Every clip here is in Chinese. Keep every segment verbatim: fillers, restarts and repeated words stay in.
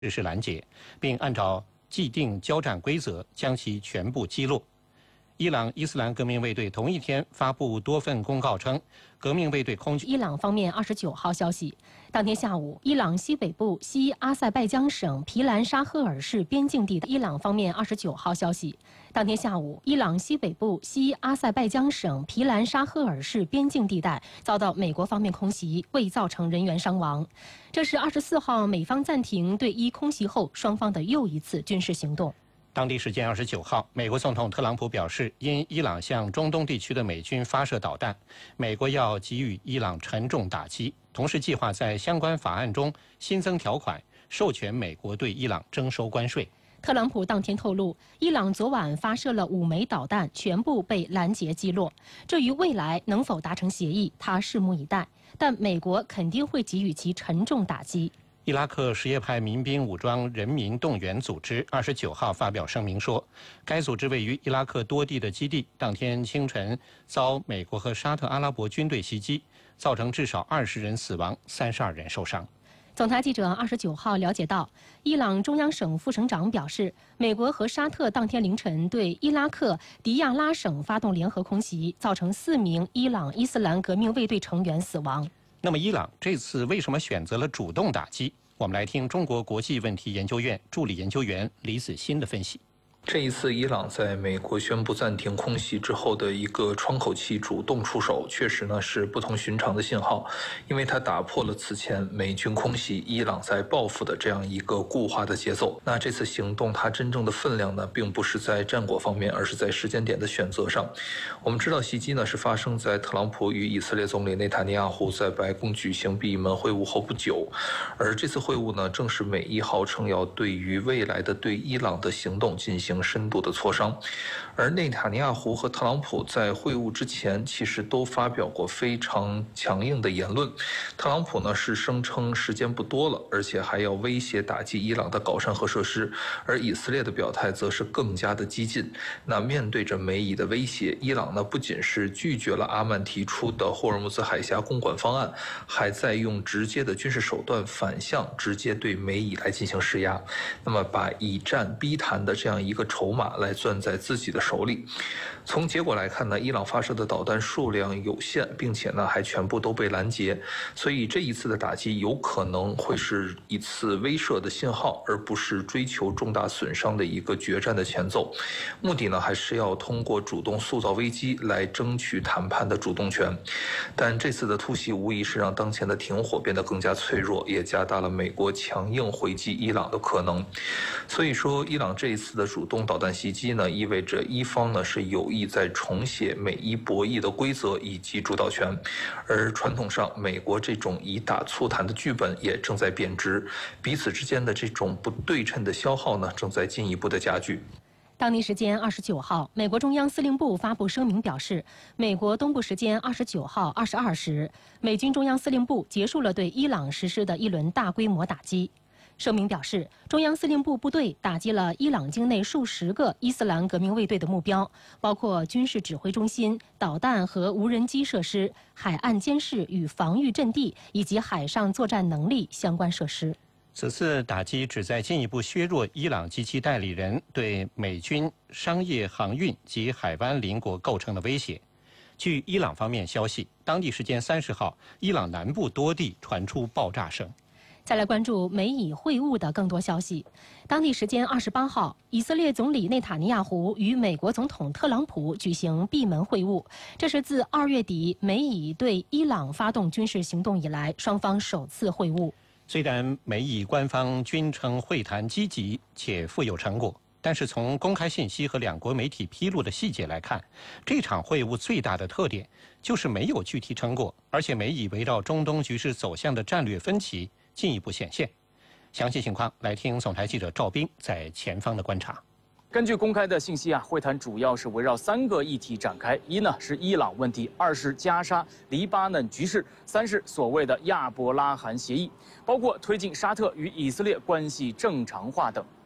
实施拦截，并按照既定交战规则将其全部击落。伊朗伊斯兰革命卫队同一天发布多份公告称，革命卫队空军。 伊朗方面二十九号消息，当天下午，伊朗西北部西阿塞拜疆省皮兰沙赫尔市边境地。伊朗方面二十九号消息，当天下午，伊朗西北部西阿塞拜疆省皮兰沙赫尔市边境地带遭到美国方面空袭，未造成人员伤亡。这是二十四号美方暂停对伊空袭后双方的又一次军事行动。 当地时间二十九号，美国总统特朗普表示，因伊朗向中东地区的美军发射导弹，美国要给予伊朗沉重打击，同时计划在相关法案中新增条款，授权美国对伊朗征收关税。 特朗普当天透露，伊朗昨晚发射了五枚导弹，全部被拦截击落。至于未来能否达成协议，他拭目以待，但美国肯定会给予其沉重打击。 伊拉克什叶派民兵武装人民动员组织二十九号发表声明说，该组织位于伊拉克多地的基地当天清晨遭美国和沙特阿拉伯军队袭击，造成至少二十人死亡，三十二人受伤。 总台记者二十九号了解到，伊朗中央省副省长表示，美国和沙特当天凌晨对伊拉克迪亚拉省发动联合空袭，造成四名伊朗伊斯兰革命卫队成员死亡。 那么，伊朗这次为什么选择了主动打击？我们来听中国国际问题研究院助理研究员李子欣的分析。 这一次，伊朗在美国宣布暂停空袭之后的一个窗口期主动出手，确实呢是不同寻常的信号，因为它打破了此前美军空袭、伊朗在报复的这样一个固化的节奏。那这次行动它真正的分量呢，并不是在战果方面，而是在时间点的选择上。我们知道，袭击呢是发生在特朗普与以色列总理内塔尼亚胡在白宫举行闭门会晤后不久，而这次会晤呢，正是美伊号称要对于未来的对伊朗的行动进行深度的磋商，而内塔尼亚胡和特朗普在会晤之前其实都发表过非常强硬的言论。特朗普呢是声称时间不多了，而且还要威胁打击伊朗的镐山核设施，而以色列的表态则是更加的激进。那面对着美以的威胁，伊朗呢不仅是拒绝了阿曼提出的霍尔木兹海峡公管方案，还在用直接的军事手段反向直接对美以来进行施压，那么把以战逼谈的这样一个筹码来攥在自己的手里。从结果来看呢，伊朗发射的导弹数量有限，并且呢还全部都被拦截，所以这一次的打击有可能会是一次威慑的信号，而不是追求重大损伤的一个决战的前奏。目的呢还是要通过主动塑造危机来争取谈判的主动权。但这次的突袭无疑是让当前的停火变得更加脆弱，也加大了美国强硬回击伊朗的可能。所以说，伊朗这一次的主动导弹袭击呢，意味着伊方呢是有意在重写美伊博弈的规则以及主导权，而传统上美国这种以打促谈的剧本也正在贬值，彼此之间的这种不对称的消耗呢正在进一步的加剧。 当地时间二十九号，美国中央司令部发布声明表示，美国东部时间二十九号二十二时，美军中央司令部结束了对伊朗实施的一轮大规模打击。声明表示，中央司令部部队打击了伊朗境内数十个伊斯兰革命卫队的目标，包括军事指挥中心、导弹和无人机设施、海岸监视与防御阵地以及海上作战能力相关设施。 此次打击旨在进一步削弱伊朗及其代理人对美军商业航运及海湾邻国构成的威胁。据伊朗方面消息，当地时间三十号，伊朗南部多地传出爆炸声。 再来关注美以会晤的更多消息。当地时间二十八号，以色列总理内塔尼亚胡与美国总统特朗普举行闭门会晤，这是自二月底美以对伊朗发动军事行动以来双方首次会晤。 虽然美以官方均称会谈积极且富有成果，但是从公开信息和两国媒体披露的细节来看，这场会晤最大的特点就是没有具体成果，而且美以围绕中东局势走向的战略分歧进一步显现。详细情况来听总台记者赵斌在前方的观察。 根据公开的信息啊，会谈主要是围绕三个议题展开：一呢是伊朗问题，二是加沙、黎巴嫩局势，三是所谓的亚伯拉罕协议，包括推进沙特与以色列关系正常化等。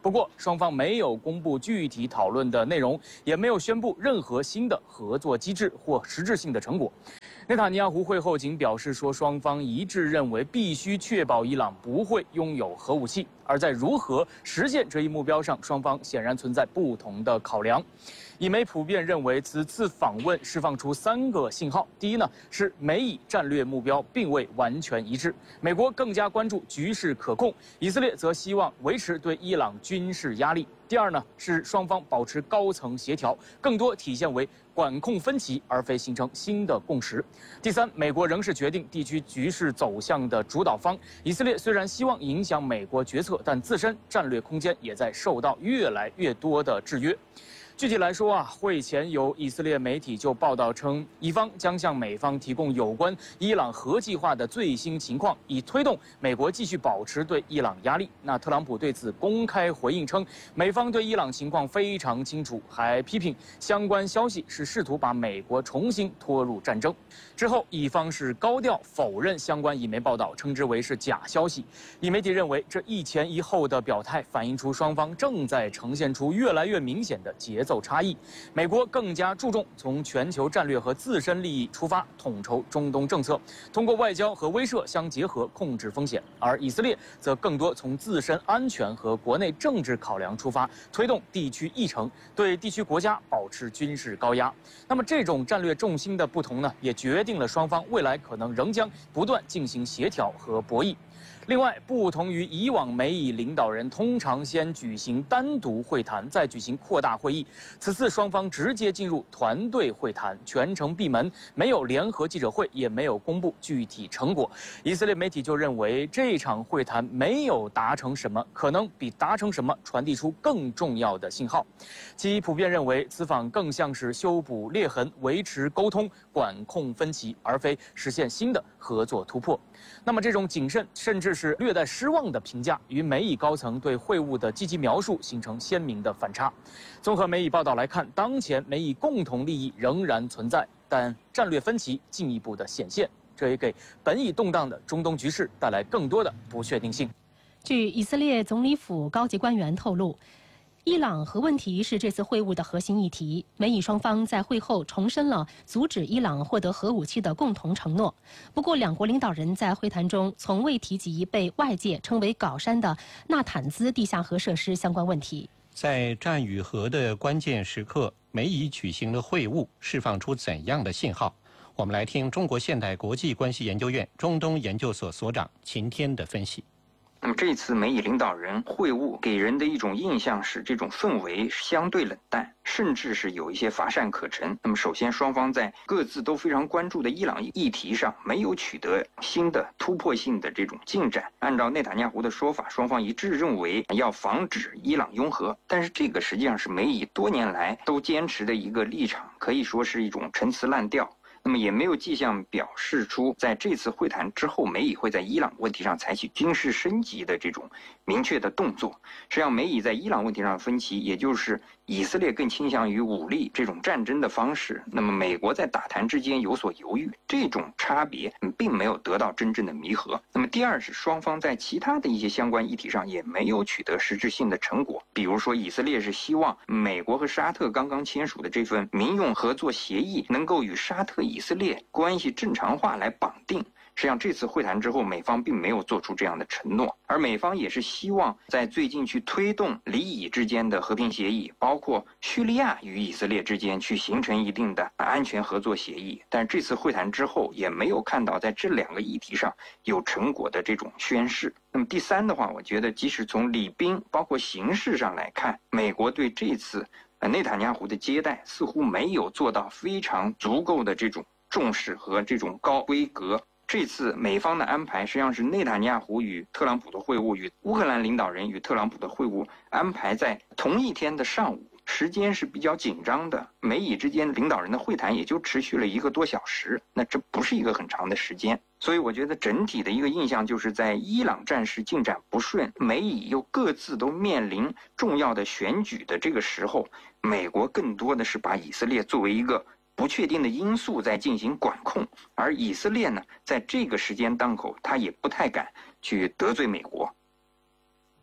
不过，双方没有公布具体讨论的内容，也没有宣布任何新的合作机制或实质性的成果。内塔尼亚胡会后仅表示说，双方一致认为必须确保伊朗不会拥有核武器，而在如何实现这一目标上，双方显然存在不同的考量。以媒普遍认为，此次访问释放出三个信号：第一呢，是美以战略目标并未完全一致，美国更加关注局势可控，以色列则希望维持对伊朗军事压力。第二呢，是双方保持高层协调，更多体现为管控分歧，而非形成新的共识。第三，美国仍是决定地区局势走向的主导方。以色列虽然希望影响美国决策，但自身战略空间也在受到越来越多的制约。具体来说啊，会前有以色列媒体就报道称，以方将向美方提供有关伊朗核计划的最新情况，以推动美国继续保持对伊朗压力。那特朗普对此公开回应称，美方对伊朗情况非常清楚，还批评相关消息是试图把美国重新拖入战争。之后，以方是高调否认相关以媒报道，称之为是假消息。以媒体认为，这一前一后的表态反映出双方正在呈现出越来越明显的节奏差异。美国更加注重从全球战略和自身利益出发，统筹中东政策，通过外交和威慑相结合控制风险；而以色列则更多从自身安全和国内政治考量出发，推动地区议程，对地区国家保持军事高压。那么这种战略重心的不同呢，也决定了双方未来可能仍将不断进行协调和博弈。另外，不同于以往美以领导人通常先举行单独会谈，再举行扩大会议，此次双方直接进入团队会谈，全程闭门，没有联合记者会，也没有公布具体成果。以色列媒体就认为，这场会谈没有达成什么，可能比达成什么传递出更重要的信号。其普遍认为，此访更像是修补裂痕、维持沟通、管控分歧，而非实现新的合作突破。那么，这种谨慎甚至是略带失望的评价，与美以高层对会晤的积极描述形成鲜明的反差。综合美以报道来看，当前美以共同利益仍然存在，但战略分歧进一步的显现，这也给本已动荡的中东局势带来更多的不确定性。 据以色列总理府高级官员透露，伊朗核问题是这次会晤的核心议题。美以双方在会后重申了阻止伊朗获得核武器的共同承诺。不过，两国领导人在会谈中从未提及被外界称为“搞山”的纳坦兹地下核设施相关问题。 在战与和的关键时刻，美以举行了会晤，释放出怎样的信号？我们来听中国现代国际关系研究院中东研究所所长秦天的分析。 那么这次美以领导人会晤给人的一种印象是，这种氛围相对冷淡，甚至是有一些乏善可陈。那么首先，双方在各自都非常关注的伊朗议题上没有取得新的突破性的这种进展。按照内塔尼亚胡的说法，双方一致认为要防止伊朗拥核，但是这个实际上是美以多年来都坚持的一个立场，可以说是一种陈词滥调。那么也没有迹象表示出在这次会谈之后，美以会在伊朗问题上采取军事升级的这种明确的动作。实际上，美以在伊朗问题上的分歧，也就是以色列更倾向于武力这种战争的方式，那么美国在打谈之间有所犹豫，这种差别并没有得到真正的弥合。那么第二是双方在其他的一些相关议题上也没有取得实质性的成果，比如说以色列是希望美国和沙特刚刚签署的这份民用合作协议能够与沙特以色列关系正常化来绑定。实际上这次会谈之后，美方并没有做出这样的承诺，而美方也是希望在最近去推动里以之间的和平协议，包括叙利亚与以色列之间去形成一定的安全合作协议。但是这次会谈之后，也没有看到在这两个议题上有成果的这种宣示。那么第三的话，我觉得即使从礼宾包括形式上来看，美国对这次内塔尼亚胡的接待似乎没有做到非常足够的这种重视和这种高规格。这次美方的安排实际上是内塔尼亚胡与特朗普的会晤与乌克兰领导人与特朗普的会晤安排在同一天的上午，时间是比较紧张的。美以之间领导人的会谈也就持续了一个多小时，那这不是一个很长的时间。所以我觉得整体的一个印象就是在伊朗战事进展不顺，美以又各自都面临重要的选举的这个时候，美国更多的是把以色列作为一个不确定的因素在进行管控，而以色列呢，在这个时间档口，他也不太敢去得罪美国。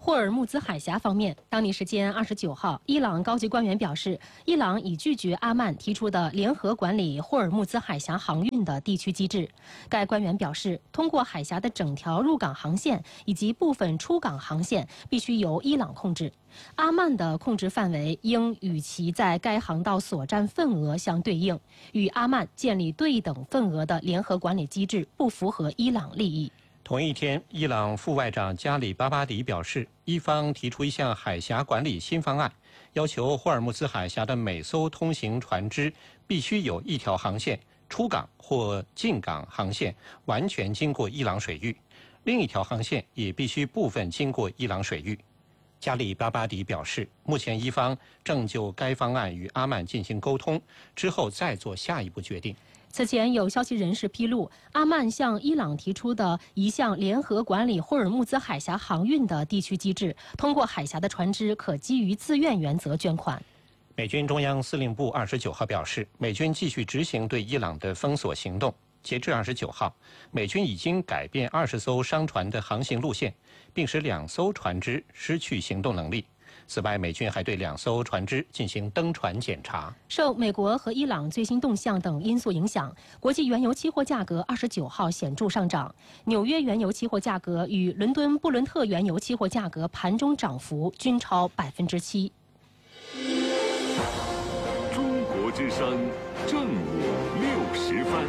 霍尔木兹海峡方面，当地时间二十九号，伊朗高级官员表示，伊朗已拒绝阿曼提出的联合管理霍尔木兹海峡航运的地区机制。该官员表示，通过海峡的整条入港航线以及部分出港航线必须由伊朗控制，阿曼的控制范围应与其在该航道所占份额相对应，与阿曼建立对等份额的联合管理机制不符合伊朗利益。 同一天，伊朗副外长加里巴巴迪表示，伊方提出一项海峡管理新方案，要求霍尔木兹海峡的每艘通行船只必须有一条航线出港或进港航线完全经过伊朗水域，另一条航线也必须部分经过伊朗水域。加里巴巴迪表示，目前伊方正就该方案与阿曼进行沟通，之后再做下一步决定。 此前有消息人士披露，阿曼向伊朗提出的一项联合管理霍尔木兹海峡航运的地区机制，通过海峡的船只可基于自愿原则捐款。 美军中央司令部二十九号表示，美军继续执行对伊朗的封锁行动。截至二十九号，美军已经改变二十艘商船的航行路线，并使两艘船只失去行动能力。此外，美军还对两艘船只进行登船检查。 受美国和伊朗最新动向等因素影响，国际原油期货价格二十九号显著上涨。纽约原油期货价格与伦敦布伦特原油期货价格盘中涨幅均超百分之七。 中国之声，正午六时分。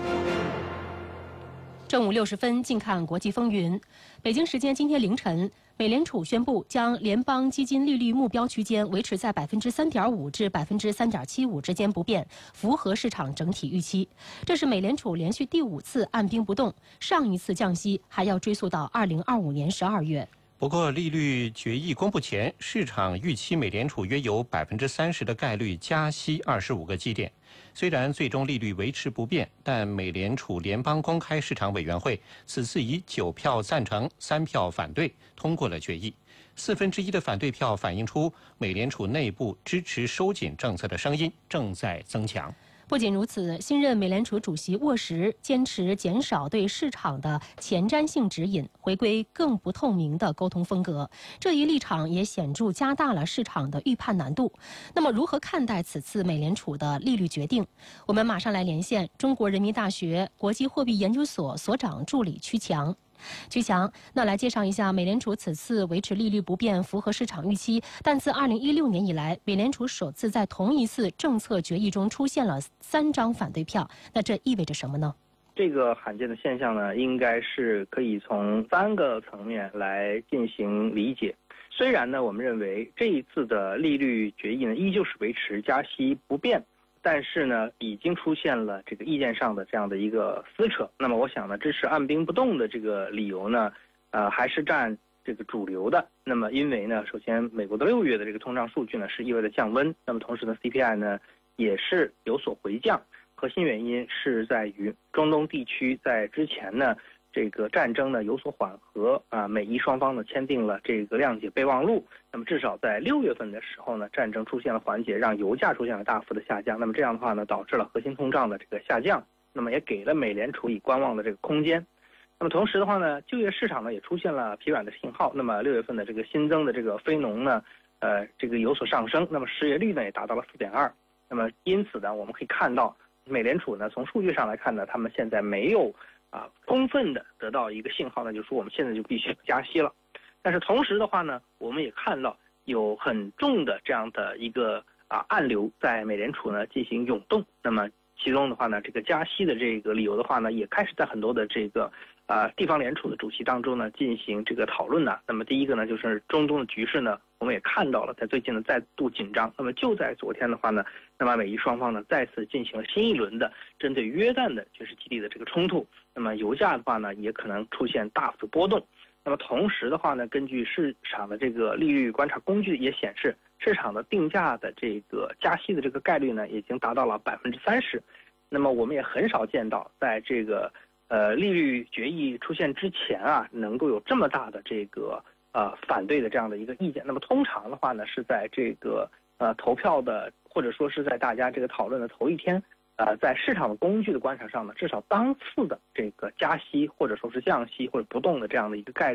正午六十分，近看国际风云。北京时间今天凌晨，美联储宣布将联邦基金利率目标区间维持在百分之三点五至百分之三点七五之间不变，符合市场整体预期。这是美联储连续第五次按兵不动，上一次降息还要追溯到二零二五年十二月。 不过，利率决议公布前，市场预期美联储约有百分之三十的概率加息二十五个基点。虽然最终利率维持不变，但美联储联邦公开市场委员会此次以九票赞成、三票反对通过了决议。四分之一的反对票反映出美联储内部支持收紧政策的声音正在增强。 不仅如此，新任美联储主席沃什坚持减少对市场的前瞻性指引，回归更不透明的沟通风格。这一立场也显著加大了市场的预判难度。那么，如何看待此次美联储的利率决定？我们马上来连线中国人民大学国际货币研究所所长助理曲强。曲强，那来介绍一下美联储此次维持利率不变，符合市场预期。但自二零一六年以来，美联储首次在同一次政策决议中出现了三张反对票，那这意味着什么呢？ 这个罕见的现象呢，应该是可以从三个层面来进行理解。虽然呢，我们认为这一次的利率决议呢，依旧是维持加息不变。但是呢，已经出现了这个意见上的这样的一个撕扯。那么我想呢，支持按兵不动的这个理由呢，呃，还是占这个主流的。那么因为呢，首先美国的六月的这个通胀数据呢是意味着降温，那么同时呢 C P I 呢也是有所回降。核心原因是在于中东地区在之前呢，这个战争呢有所缓和啊，美伊双方呢签订了这个谅解备忘录。那么至少在六月份的时候呢，战争出现了缓解，让油价出现了大幅的下降。那么这样的话呢，导致了核心通胀的这个下降，那么也给了美联储以观望的这个空间。那么同时的话呢，就业市场呢也出现了疲软的信号。那么六月份的这个新增的这个非农呢，呃，这个有所上升。那么失业率呢也达到了 四点二。那么因此呢，我们可以看到美联储呢从数据上来看呢，他们现在没有啊充分的得到一个信号呢，就是说我们现在就必须加息了。但是同时的话呢，我们也看到有很重的这样的一个啊暗流在美联储呢进行涌动。那么其中的话呢，这个加息的这个理由的话呢，也开始在很多的这个啊地方联储的主席当中呢进行这个讨论呢。那么第一个呢，就是中东的局势呢，我们也看到了在最近呢再度紧张。那么就在昨天的话呢，那么美伊双方呢再次进行了新一轮的针对约旦的军事基地的这个冲突。那么油价的话呢，也可能出现大幅波动。那么同时的话呢，根据市场的这个利率观察工具也显示，市场的定价的这个加息的这个概率呢，已经达到了百分之三十。那么我们也很少见到，在这个呃利率决议出现之前啊，能够有这么大的这个呃反对的这样的一个意见。那么通常的话呢，是在这个呃投票的，或者说是在大家这个讨论的头一天。呃，在市场的工具的观察上呢，至少当次的这个加息或者说是降息或者不动的这样的一个概率呢，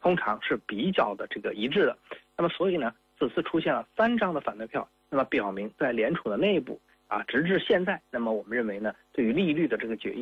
通常是比较的这个一致的。那么所以呢，此次出现了三张的反对票，那么表明在联储的内部啊，直至现在，那么我们认为呢，对于利率的这个决议。